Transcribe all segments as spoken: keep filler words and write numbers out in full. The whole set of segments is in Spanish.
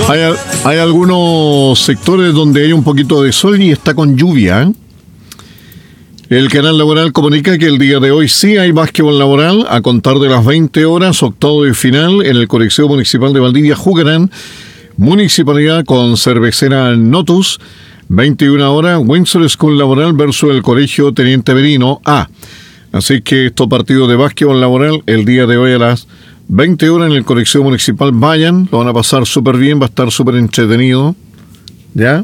Hay, hay algunos sectores donde hay un poquito de sol y está con lluvia. El canal laboral comunica que el día de hoy sí hay básquetbol laboral a contar de las veinte horas, octavo de final en el Coliseo Municipal de Valdivia. Jugarán Municipalidad con Cervecera Notus. veintiuna horas, Windsor School Laboral versus el Colegio Teniente Merino A. Así que estos partidos de básquetbol laboral el día de hoy a las veinte horas en el Coliseo Municipal. Vayan, lo van a pasar súper bien, va a estar súper entretenido. ¿Ya?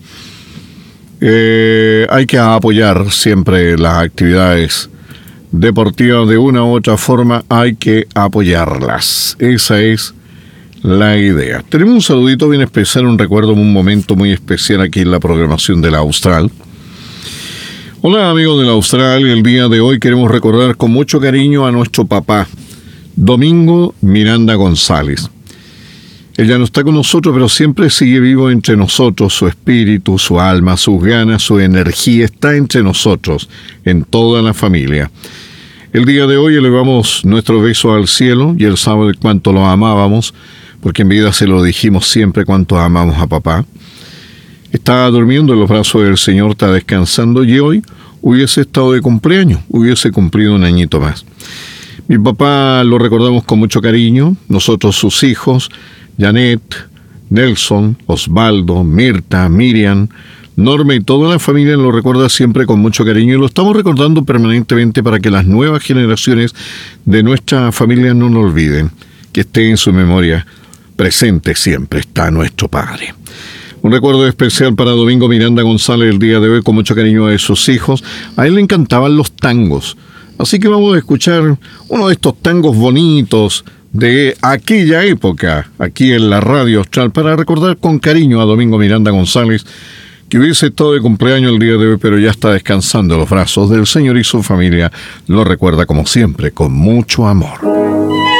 Eh, hay que apoyar siempre las actividades deportivas de una u otra forma, hay que apoyarlas. Esa es la idea. Tenemos un saludito bien especial, un recuerdo, un momento muy especial aquí en la programación de la Austral. Hola amigos de la Austral, el día de hoy queremos recordar con mucho cariño a nuestro papá, Domingo Miranda González. Él ya no está con nosotros, pero siempre sigue vivo entre nosotros. Su espíritu, su alma, sus ganas, su energía está entre nosotros, en toda la familia. El día de hoy elevamos nuestro beso al cielo y él sabe cuánto lo amábamos, porque en vida se lo dijimos siempre cuánto amamos a papá. Está durmiendo en los brazos del Señor, está descansando y hoy hubiese estado de cumpleaños, hubiese cumplido un añito más. Mi papá lo recordamos con mucho cariño, nosotros sus hijos, Janet, Nelson, Osvaldo, Mirta, Miriam, Norma y toda la familia lo recuerda siempre con mucho cariño y lo estamos recordando permanentemente para que las nuevas generaciones de nuestra familia no nos olviden, que esté en su memoria presente siempre está nuestro padre. Un recuerdo especial para Domingo Miranda González el día de hoy con mucho cariño de sus hijos. A él le encantaban los tangos, así que vamos a escuchar uno de estos tangos bonitos de aquella época, aquí en la Radio Austral, para recordar con cariño a Domingo Miranda González, que hubiese estado de cumpleaños el día de hoy, pero ya está descansando en los brazos del Señor y su familia lo recuerda como siempre, con mucho amor.